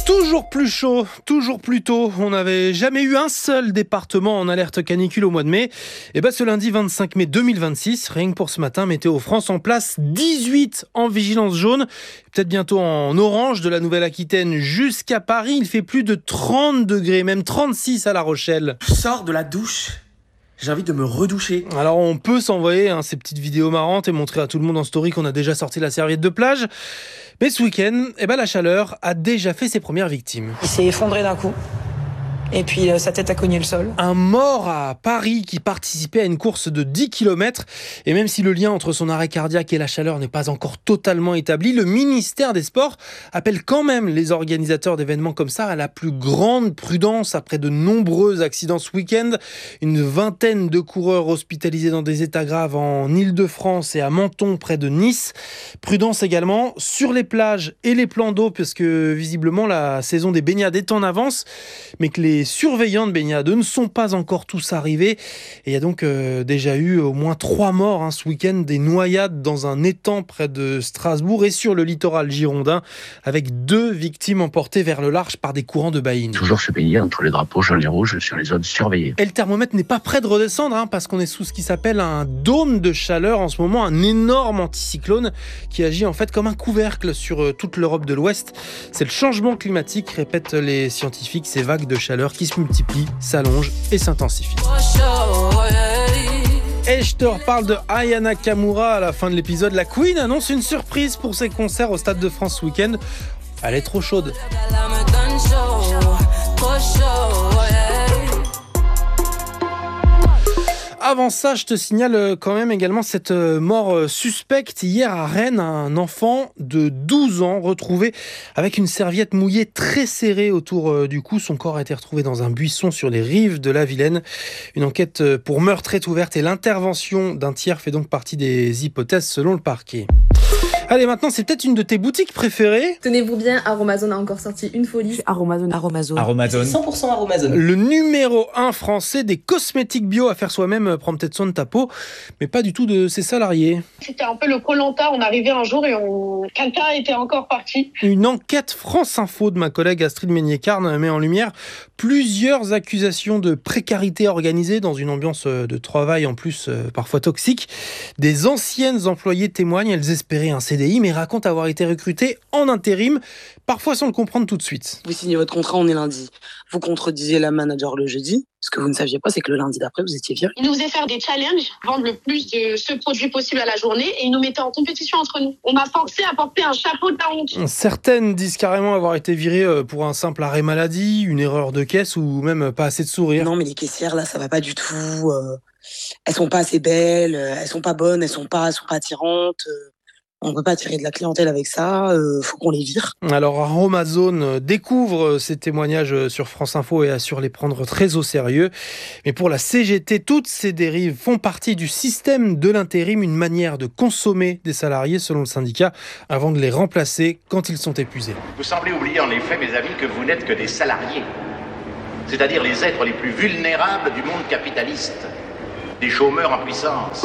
Toujours plus chaud, toujours plus tôt. On n'avait jamais eu un seul département en alerte canicule au mois de mai. Et ce lundi 25 mai 2026, rien que pour ce matin, Météo France en place 18 en vigilance jaune. Peut-être bientôt en orange de la Nouvelle-Aquitaine jusqu'à Paris. Il fait plus de 30 degrés, même 36 à La Rochelle. Je sors de la douche. J'ai envie de me redoucher. Alors on peut s'envoyer ces petites vidéos marrantes et montrer à tout le monde en story qu'on a déjà sorti la serviette de plage. Mais ce week-end, la chaleur a déjà fait ses premières victimes. Il s'est effondré d'un coup. Et puis sa tête a cogné le sol. Un mort à Paris qui participait à une course de 10 km. Et même si le lien entre son arrêt cardiaque et la chaleur n'est pas encore totalement établi, le ministère des Sports appelle quand même les organisateurs d'événements comme ça à la plus grande prudence après de nombreux accidents ce week-end. Une vingtaine de coureurs hospitalisés dans des états graves en Île-de-France et à Menton près de Nice. Prudence également sur les plages et les plans d'eau puisque visiblement la saison des baignades est en avance, mais que les surveillants de baignade ne sont pas encore tous arrivés. Et il y a donc déjà eu au moins 3 morts ce week-end, des noyades dans un étang près de Strasbourg et sur le littoral girondin, avec 2 victimes emportées vers le large par des courants de baïnes. Toujours se baigner entre les drapeaux jaunes et rouges sur les zones surveillées. Et le thermomètre n'est pas prêt de redescendre parce qu'on est sous ce qui s'appelle un dôme de chaleur en ce moment, un énorme anticyclone qui agit en fait comme un couvercle sur toute l'Europe de l'Ouest. C'est le changement climatique, répètent les scientifiques, ces vagues de chaleur qui se multiplient, s'allongent et s'intensifient. Et je te reparle de Aya Nakamura à la fin de l'épisode. La Queen annonce une surprise pour ses concerts au Stade de France ce week-end. Elle est trop chaude. Avant ça, je te signale quand même également cette mort suspecte hier à Rennes. Un enfant de 12 ans retrouvé avec une serviette mouillée très serrée autour du cou. Son corps a été retrouvé dans un buisson sur les rives de la Vilaine. Une enquête pour meurtre est ouverte et l'intervention d'un tiers fait donc partie des hypothèses selon le parquet. Allez, maintenant, c'est peut-être une de tes boutiques préférées. Tenez-vous bien, Aromazone a encore sorti une folie. Aromazone. 100% Aromazone. Le numéro 1 français des cosmétiques bio à faire soi-même, prendre peut-être soin de ta peau, mais pas du tout de ses salariés. C'était un peu le Koh-Lanta, on arrivait un jour et quelqu'un était encore parti. Une enquête France Info de ma collègue Astrid Meignet-Carne met en lumière plusieurs accusations de précarité organisée dans une ambiance de travail en plus parfois toxique. Des anciennes employées témoignent, elles espéraient un CDI mais racontent avoir été recrutées en intérim, parfois sans le comprendre tout de suite. Vous signez votre contrat, on est lundi. Vous contredisez la manager le jeudi. Ce que vous ne saviez pas, c'est que le lundi d'après, vous étiez viré. Ils nous faisaient faire des challenges, vendre le plus de ce produit possible à la journée et ils nous mettaient en compétition entre nous. On m'a forcé à porter un chapeau de la honte. Certaines disent carrément avoir été virées pour un simple arrêt maladie, une erreur de caisse ou même pas assez de sourire. Non, mais les caissières, là, ça va pas du tout. Elles sont pas assez belles, elles sont pas bonnes, elles sont pas attirantes. On peut pas attirer de la clientèle avec ça, faut qu'on les vire. Alors Aromazone découvre ces témoignages sur France Info et assure les prendre très au sérieux. Mais pour la CGT, toutes ces dérives font partie du système de l'intérim, une manière de consommer des salariés selon le syndicat avant de les remplacer quand ils sont épuisés. Vous semblez oublier en effet, mes amis, que vous n'êtes que des salariés, c'est-à-dire les êtres les plus vulnérables du monde capitaliste, des chômeurs en puissance.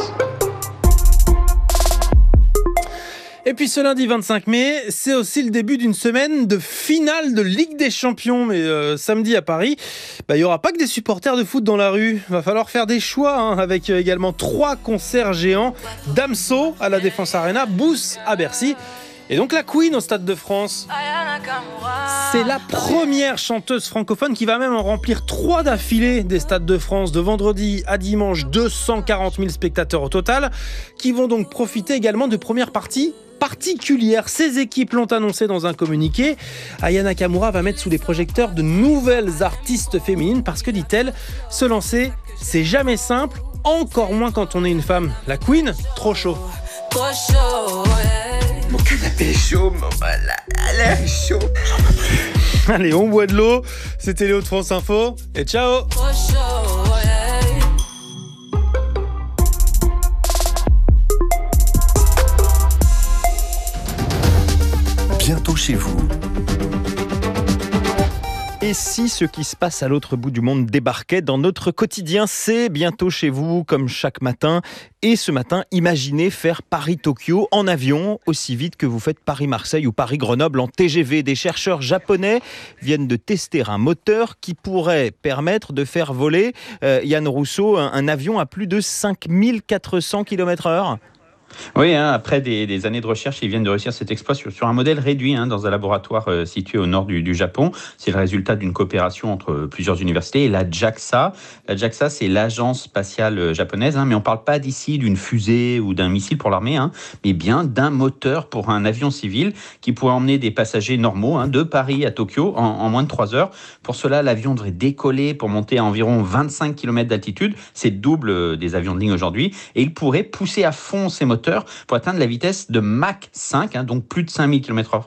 Et puis ce lundi 25 mai, c'est aussi le début d'une semaine de finale de Ligue des Champions. Mais samedi à Paris, il n'y aura pas que des supporters de foot dans la rue. Va falloir faire des choix avec également 3 concerts géants. Damso à la Défense Arena, Booth à Bercy. Et donc la Queen au Stade de France. C'est la première chanteuse francophone qui va même en remplir 3 d'affilée des Stades de France. De vendredi à dimanche, 240 000 spectateurs au total, qui vont donc profiter également de premières parties particulière. Ces équipes l'ont annoncé dans un communiqué. Aya Nakamura va mettre sous les projecteurs de nouvelles artistes féminines parce que, dit-elle, se lancer, c'est jamais simple, encore moins quand on est une femme. La Queen, trop chaud. Mon canapé est chaud, elle est chaud. J'en peux plus. Allez, on boit de l'eau. C'était Léo de France Info et ciao. Bientôt chez vous. Et si ce qui se passe à l'autre bout du monde débarquait dans notre quotidien, c'est bientôt chez vous, comme chaque matin. Et ce matin, imaginez faire Paris-Tokyo en avion, aussi vite que vous faites Paris-Marseille ou Paris-Grenoble en TGV. Des chercheurs japonais viennent de tester un moteur qui pourrait permettre de faire voler, Yann Rousseau, un avion à plus de 5400 km/h. Oui, après des années de recherche, ils viennent de réussir cet exploit sur un modèle réduit dans un laboratoire situé au nord du Japon. C'est le résultat d'une coopération entre plusieurs universités et la JAXA. La JAXA, c'est l'agence spatiale japonaise, mais on ne parle pas d'ici d'une fusée ou d'un missile pour l'armée, mais bien d'un moteur pour un avion civil qui pourrait emmener des passagers normaux de Paris à Tokyo en moins de 3 heures. Pour cela, l'avion devrait décoller pour monter à environ 25 km d'altitude. C'est le double des avions de ligne aujourd'hui. Et il pourrait pousser à fond ses moteurs pour atteindre la vitesse de Mach 5, donc plus de 5000 km/h.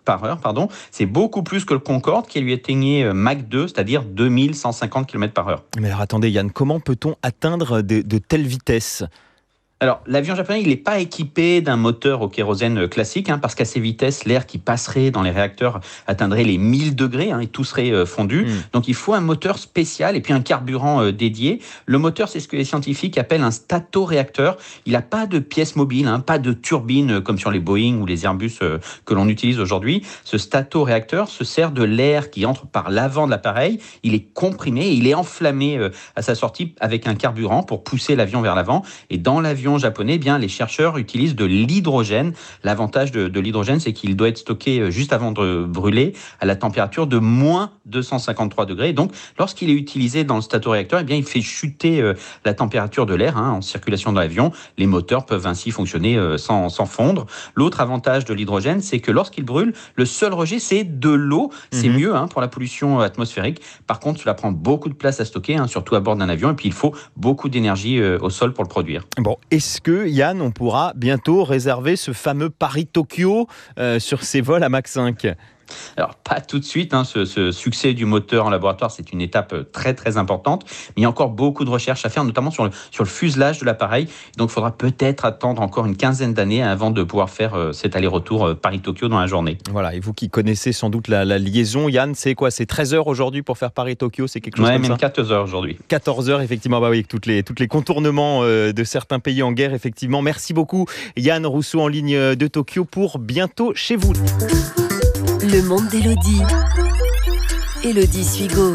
C'est beaucoup plus que le Concorde qui lui atteignait Mach 2, c'est-à-dire 2150 km/h. Mais alors attendez Yann, comment peut-on atteindre de telles vitesses ? Alors, l'avion japonais, il n'est pas équipé d'un moteur au kérosène classique, parce qu'à ces vitesses, l'air qui passerait dans les réacteurs atteindrait les 1000 degrés et tout serait fondu. Donc, il faut un moteur spécial et puis un carburant dédié. Le moteur, c'est ce que les scientifiques appellent un statoréacteur. Il n'a pas de pièce mobile, pas de turbine comme sur les Boeing ou les Airbus que l'on utilise aujourd'hui. Ce statoréacteur se sert de l'air qui entre par l'avant de l'appareil. Il est comprimé et il est enflammé à sa sortie avec un carburant pour pousser l'avion vers l'avant. Et dans l'avion japonais, les chercheurs utilisent de l'hydrogène. L'avantage de l'hydrogène, c'est qu'il doit être stocké juste avant de brûler à la température de moins 253 degrés. Donc, lorsqu'il est utilisé dans le statoréacteur, il fait chuter la température de l'air en circulation dans l'avion. Les moteurs peuvent ainsi fonctionner sans fondre. L'autre avantage de l'hydrogène, c'est que lorsqu'il brûle, le seul rejet, c'est de l'eau. C'est mieux pour la pollution atmosphérique. Par contre, cela prend beaucoup de place à stocker, surtout à bord d'un avion. Et puis, il faut beaucoup d'énergie au sol pour le produire. Bon, est-ce que, Yann, on pourra bientôt réserver ce fameux Paris-Tokyo sur ces vols à Mach 5 ? Alors, pas tout de suite. Ce succès du moteur en laboratoire, c'est une étape très, très importante. Mais il y a encore beaucoup de recherches à faire, notamment sur le fuselage de l'appareil. Donc, il faudra peut-être attendre encore une quinzaine d'années avant de pouvoir faire cet aller-retour Paris-Tokyo dans la journée. Voilà, et vous qui connaissez sans doute la liaison, Yann, c'est quoi ? C'est 13 heures aujourd'hui pour faire Paris-Tokyo ? C'est quelque chose comme ça ? Même 14 heures aujourd'hui. 14 heures, effectivement. Oui, toutes les contournements de certains pays en guerre, effectivement. Merci beaucoup, Yann Rousseau, en ligne de Tokyo pour Bientôt chez vous. Le monde d'Élodie. Élodie Suigo.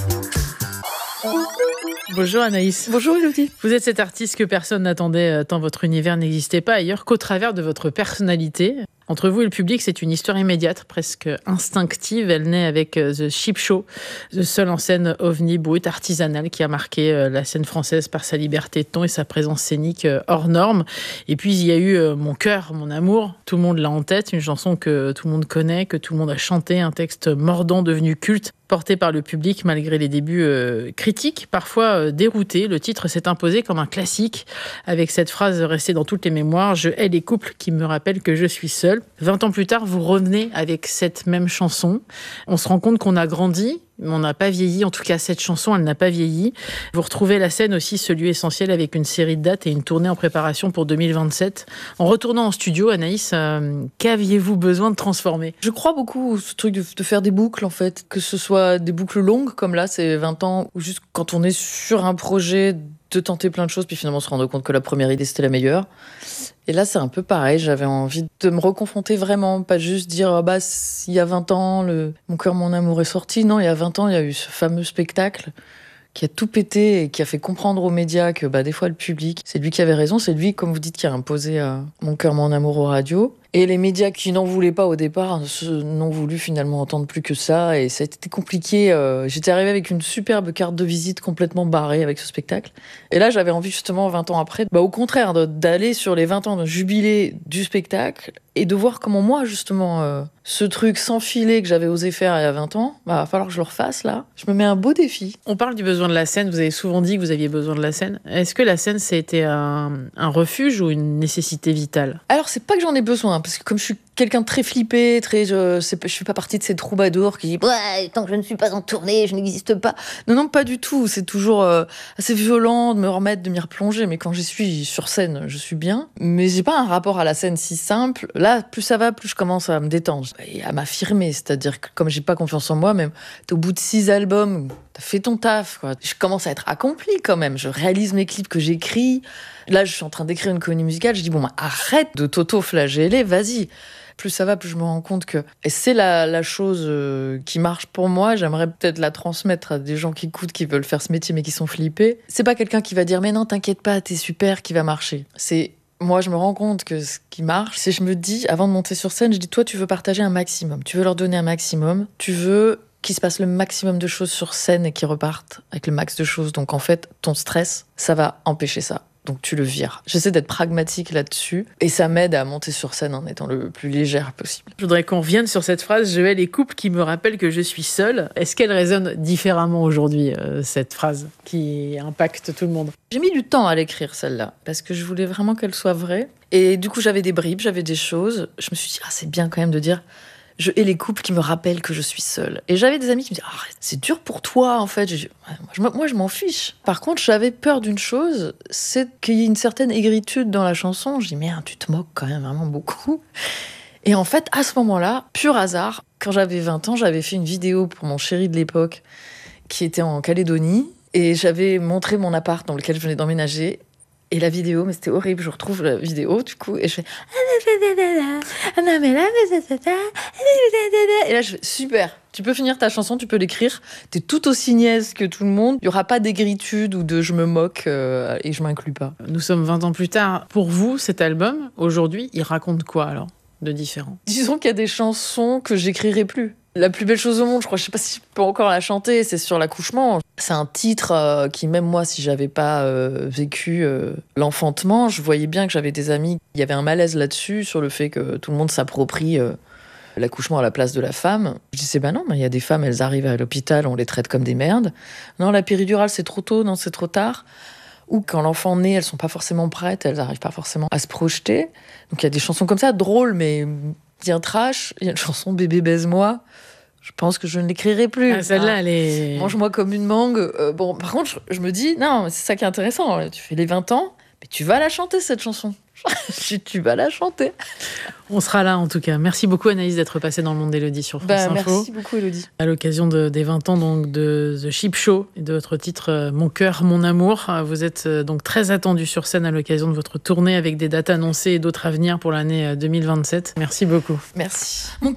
Bonjour Anaïs. Bonjour Élodie. Vous êtes cette artiste que personne n'attendait tant votre univers n'existait pas ailleurs qu'au travers de votre personnalité. Entre vous et le public, c'est une histoire immédiate, presque instinctive. Elle naît avec The Cheap Show, le seul en scène ovni brut artisanal qui a marqué la scène française par sa liberté de ton et sa présence scénique hors norme. Et puis il y a eu Mon cœur, mon amour. Tout le monde l'a en tête, une chanson que tout le monde connaît, que tout le monde a chanté, un texte mordant devenu culte, porté par le public malgré les débuts critiques, parfois déroutés. Le titre s'est imposé comme un classique, avec cette phrase restée dans toutes les mémoires: « Je hais les couples qui me rappellent que je suis seule ». 20 ans plus tard, vous revenez avec cette même chanson. On se rend compte qu'on a grandi, mais on n'a pas vieilli. En tout cas, cette chanson, elle n'a pas vieilli. Vous retrouvez la scène aussi, ce lieu essentiel, avec une série de dates et une tournée en préparation pour 2027. En retournant en studio, Anaïs, qu'aviez-vous besoin de transformer ? Je crois beaucoup ce truc de faire des boucles, en fait. Que ce soit des boucles longues, comme là, c'est 20 ans, ou juste quand on est sur un projet, de tenter plein de choses, puis finalement se rendre compte que la première idée, c'était la meilleure. Et là, c'est un peu pareil. J'avais envie de me reconfronter vraiment, pas juste dire il y a 20 ans, Mon cœur, mon amour est sorti. Non, il y a 20 ans, il y a eu ce fameux spectacle qui a tout pété et qui a fait comprendre aux médias que des fois, le public, c'est lui qui avait raison. C'est lui, comme vous dites, qui a imposé Mon cœur, mon amour aux radios. Et les médias qui n'en voulaient pas au départ n'ont voulu finalement entendre plus que ça. Et ça a été compliqué. J'étais arrivée avec une superbe carte de visite complètement barrée avec ce spectacle. Et là, j'avais envie justement, 20 ans après, au contraire, d'aller sur les 20 ans de jubilé du spectacle et de voir comment moi, justement, ce truc sans filet que j'avais osé faire il y a 20 ans, va falloir que je le refasse là. Je me mets un beau défi. On parle du besoin de la scène. Vous avez souvent dit que vous aviez besoin de la scène. Est-ce que la scène, c'était un refuge ou une nécessité vitale ? Alors, c'est pas que j'en ai besoin. parce que comme je suis quelqu'un de très flippé, je fais pas partie de ces troubadours qui disent ouais, tant que je ne suis pas en tournée, je n'existe pas. Non, pas du tout. C'est toujours assez violent de me remettre, de m'y replonger. Mais quand j'y suis sur scène, je suis bien. Mais j'ai pas un rapport à la scène si simple. Là, plus ça va, plus je commence à me détendre et à m'affirmer. C'est-à-dire que comme j'ai pas confiance en moi, même t'es au bout de 6 albums, t'as fait ton taf, quoi. Je commence à être accomplie quand même. Je réalise mes clips que j'écris. Là, je suis en train d'écrire une comédie musicale. Je dis arrête de t'auto-flageller, vas-y. Plus ça va, plus je me rends compte que... Et c'est la chose qui marche pour moi. J'aimerais peut-être la transmettre à des gens qui écoutent, qui veulent faire ce métier, mais qui sont flippés. C'est pas quelqu'un qui va dire « Mais non, t'inquiète pas, t'es super », qui va marcher. C'est... Moi, je me rends compte que ce qui marche, c'est je me dis, avant de monter sur scène, je dis « Toi, tu veux partager un maximum. Tu veux leur donner un maximum. Tu veux qu'il se passe le maximum de choses sur scène et qu'ils repartent avec le max de choses. Donc, en fait, ton stress, ça va empêcher ça. Donc tu le vires. J'essaie d'être pragmatique là-dessus et ça m'aide à monter sur scène en étant le plus légère possible. Je voudrais qu'on revienne sur cette phrase « Je hais les couples qui me rappellent que je suis seule ». Est-ce qu'elle résonne différemment aujourd'hui, cette phrase qui impacte tout le monde ? J'ai mis du temps à l'écrire celle-là parce que je voulais vraiment qu'elle soit vraie. Et du coup j'avais des bribes, j'avais des choses. Je me suis dit c'est bien quand même de dire « Je hais les couples qui me rappellent que je suis seule ». Et j'avais des amis qui me disaient « Arrête, c'est dur pour toi en fait ». J'ai dit, moi je m'en fiche. Par contre j'avais peur d'une chose, c'est qu'il y ait une certaine aigritude dans la chanson. Je dis merde, tu te moques quand même vraiment beaucoup. Et en fait à ce moment-là, pur hasard, quand j'avais 20 ans, j'avais fait une vidéo pour mon chéri de l'époque qui était en Calédonie. Et j'avais montré mon appart dans lequel je venais d'emménager. Et la vidéo, mais c'était horrible, je retrouve la vidéo du coup, et je fais... Et là je fais, super, tu peux finir ta chanson, tu peux l'écrire, t'es tout aussi niaise que tout le monde, il n'y aura pas d'aigritude ou de je me moque et je m'inclus pas. Nous sommes 20 ans plus tard. Pour vous, cet album, aujourd'hui, il raconte quoi alors, de différent ? Disons qu'il y a des chansons que j'écrirai plus. La plus belle chose au monde, je sais pas si je peux encore la chanter, c'est sur l'accouchement. C'est un titre qui, même moi, si j'avais pas vécu l'enfantement, je voyais bien que j'avais des amis. Il y avait un malaise là-dessus, sur le fait que tout le monde s'approprie l'accouchement à la place de la femme. Je disais, non, mais il y a des femmes, elles arrivent à l'hôpital, on les traite comme des merdes. Non, la péridurale, c'est trop tôt, non, c'est trop tard. Ou quand l'enfant naît, elles sont pas forcément prêtes, elles arrivent pas forcément à se projeter. Donc il y a des chansons comme ça, drôles, mais bien trash. Il y a une chanson « Bébé, baise-moi ». Je pense que je ne l'écrirai plus. Ah, celle-là, elle est... Mange-moi comme une mangue. Par contre, je me dis, non, c'est ça qui est intéressant. Tu fais les 20 ans, mais tu vas la chanter, cette chanson. Tu vas la chanter. On sera là, en tout cas. Merci beaucoup, Anaïs, d'être passée dans le monde d'Élodie sur France Info. Merci beaucoup, Élodie. À l'occasion des 20 ans donc, de The Chip Show et de votre titre « Mon cœur, mon amour ». Vous êtes donc très attendue sur scène à l'occasion de votre tournée avec des dates annoncées et d'autres à venir pour l'année 2027. Merci beaucoup. Merci.